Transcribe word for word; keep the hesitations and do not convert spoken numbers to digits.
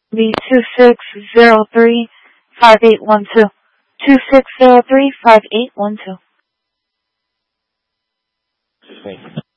B two six zero three five eight one two. Two six zero three five eight one two. Great.